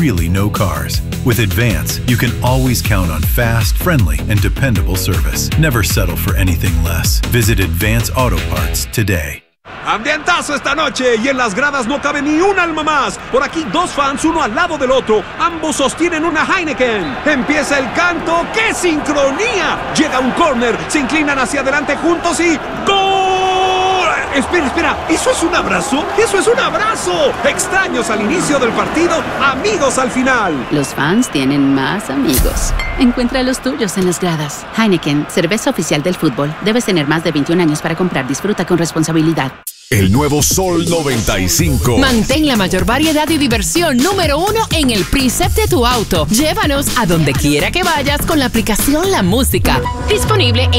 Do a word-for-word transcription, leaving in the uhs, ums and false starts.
really know cars. With Advance, you can always count on fast, friendly, and dependable service. Never settle for anything less. Visit Advance Auto Parts today. Ambientazo esta noche y en las gradas no cabe ni un alma más. Por aquí dos fans, uno al lado del otro. Ambos sostienen una Heineken. Empieza el canto. ¡Qué sincronía! Llega un córner, se inclinan hacia adelante juntos y ¡gol! Espera, espera, ¿eso es un abrazo? ¡Eso es un abrazo! Extraños al inicio del partido, amigos al final. Los fans tienen más amigos. Encuentra los tuyos en las gradas. Heineken, cerveza oficial del fútbol. Debes tener más de veintiún años para comprar. Disfruta con responsabilidad. El nuevo Sol noventa y cinco. Mantén la mayor variedad y diversión número uno en el preset de tu auto. Llévanos a donde quiera que vayas con la aplicación La Música. Disponible en